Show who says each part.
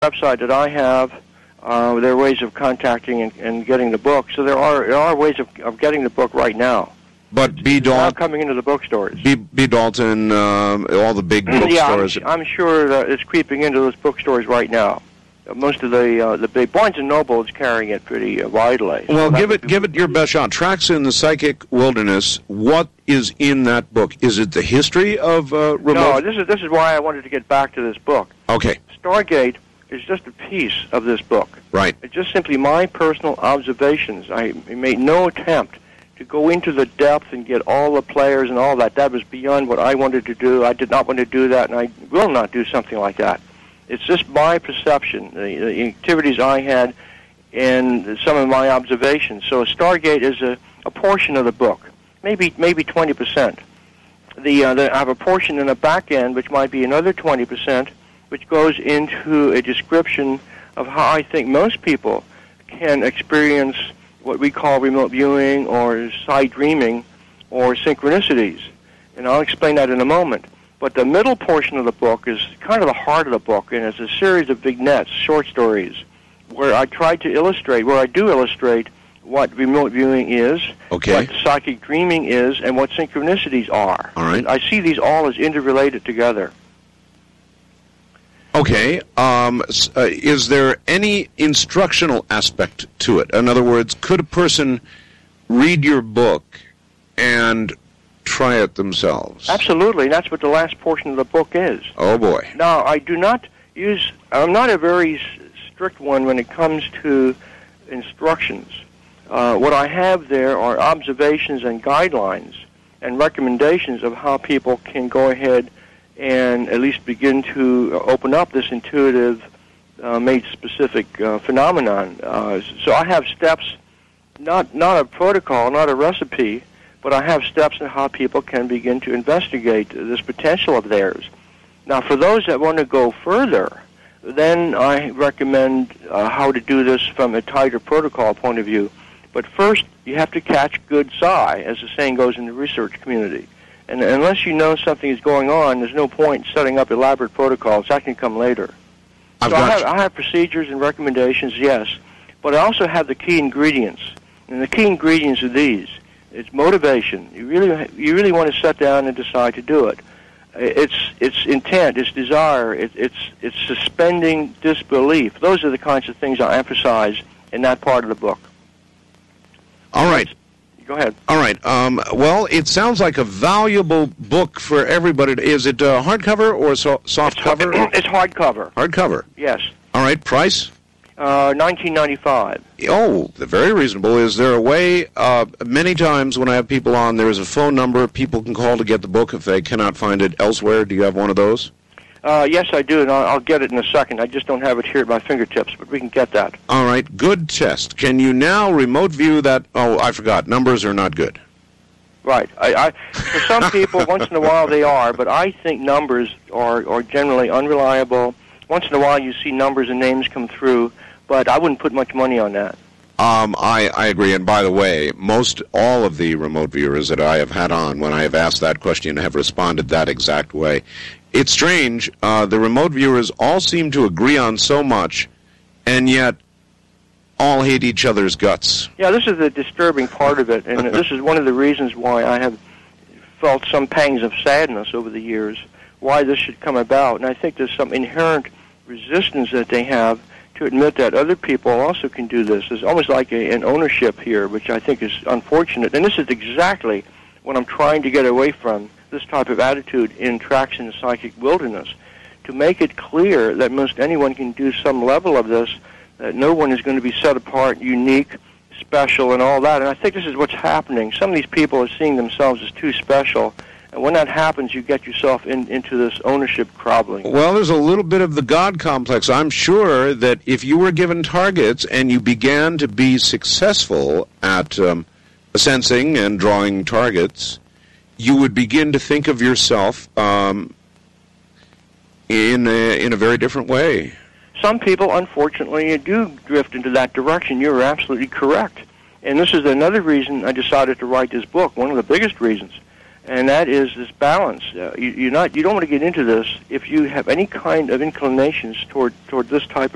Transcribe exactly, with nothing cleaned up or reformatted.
Speaker 1: website that I have. Uh, there are ways of contacting and, and getting the book. So there are there are ways of, of getting the book right now.
Speaker 2: But B.
Speaker 1: It's now
Speaker 2: Dalton,
Speaker 1: coming into the bookstores.
Speaker 2: B. B. Dalton, um, all the big
Speaker 1: Yeah,
Speaker 2: bookstores.
Speaker 1: I'm, I'm sure that it's creeping into those bookstores right now. Uh, most of the uh, the big Barnes and Noble is carrying it pretty uh, widely.
Speaker 2: Well,
Speaker 1: So
Speaker 2: give
Speaker 1: that
Speaker 2: it give it your best shot. Tracks in the Psychic Wilderness. What is in that book? Is it the history of uh, remote?
Speaker 1: No, this is this is why I wanted to get back to this book.
Speaker 2: Okay,
Speaker 1: Stargate is just a piece of this book.
Speaker 2: right.
Speaker 1: It's just simply my personal observations. I made no attempt to go into the depth and get all the players and all that. That was beyond what I wanted to do. I did not want to do that, and I will not do something like that. It's just my perception, the, the activities I had, and some of my observations. So Stargate is a, a portion of the book, maybe maybe twenty percent. The, uh, the I have a portion in the back end, which might be another twenty percent, which goes into a description of how I think most people can experience what we call remote viewing or side dreaming or synchronicities. And I'll explain that in a moment. But the middle portion of the book is kind of the heart of the book, and it's a series of vignettes, short stories, where I try to illustrate, where I do illustrate what remote viewing is,
Speaker 2: Okay.
Speaker 1: what psychic dreaming is, and what synchronicities are.
Speaker 2: All right.
Speaker 1: I see these all as interrelated together.
Speaker 2: Okay. Um, s- uh, is there any instructional aspect to it? In other words, could a person read your book and try it themselves?
Speaker 1: Absolutely, and that's what the last portion of the book is.
Speaker 2: Oh boy.
Speaker 1: Now, I do not use, I'm not a very s- strict one when it comes to instructions. Uh, what I have there are observations and guidelines and recommendations of how people can go ahead and at least begin to open up this intuitive, uh, mate-specific uh, phenomenon. Uh, so I have steps, not not a protocol, not a recipe, but I have steps in how people can begin to investigate this potential of theirs. Now, for those that want to go further, then I recommend uh, how to do this from a tighter protocol point of view. But first, you have to catch good psi, as the saying goes in the research community. And unless you know something is going on, there's no point in setting up elaborate protocols. That can come later.
Speaker 2: I've
Speaker 1: so I
Speaker 2: got
Speaker 1: have, I have procedures and recommendations, yes, but I also have the key ingredients. And the key ingredients are these. It's motivation. You really, you really want to sit down and decide to do it. It's, it's intent, it's desire, it, it's, it's suspending disbelief. Those are the kinds of things I emphasize in that part of the book.
Speaker 2: All right.
Speaker 1: Go ahead.
Speaker 2: All right. Um, well, it sounds like a valuable book for everybody. Is it uh, hardcover or so, soft
Speaker 1: It's,
Speaker 2: cover?
Speaker 1: it's hardcover.
Speaker 2: Hardcover.
Speaker 1: Yes.
Speaker 2: All right. Price?
Speaker 1: Uh, nineteen ninety-five.
Speaker 2: Oh, very reasonable. Is there a way, uh, many times when I have people on, there is a phone number people can call to get the book if they cannot find it elsewhere. Do you have one of those?
Speaker 1: Uh, yes, I do, and I'll, I'll get it in a second. I just don't have it here at my fingertips, but we can get that.
Speaker 2: All right. Good test. Can you now remote view that? Oh, I forgot. Numbers are not good.
Speaker 1: Right. I, I, for some people, once in a while they are, but I think numbers are, are generally unreliable. Once in a while you see numbers and names come through, but I wouldn't put much money on that.
Speaker 2: Um, I, I agree. And by the way, most all of the remote viewers that I have had on, when I have asked that question, have responded that exact way. It's strange. Uh, the remote viewers all seem to agree on so much, and yet all hate each other's guts.
Speaker 1: Yeah, this is the disturbing part of it, and this is one of the reasons why I have felt some pangs of sadness over the years, why this should come about. And I think there's some inherent resistance that they have to admit that other people also can do this. There's almost like a, an ownership here, which I think is unfortunate. And this is exactly what I'm trying to get away from, this type of attitude in Tracks in the Psychic Wilderness, to make it clear that most anyone can do some level of this, that no one is going to be set apart, unique, special, and all that. And I think this is what's happening. Some of these people are seeing themselves as too special, and when that happens, you get yourself in, into this ownership problem.
Speaker 2: Well, there's a little bit of the God complex. I'm sure that if you were given targets and you began to be successful at um, sensing and drawing targets, you would begin to think of yourself um, in a, in a very different way.
Speaker 1: Some people, unfortunately, do drift into that direction. You're absolutely correct. And this is another reason I decided to write this book, one of the biggest reasons. And that is this balance. Uh, you, you're not, you don't want to get into this if you have any kind of inclinations toward, toward this type of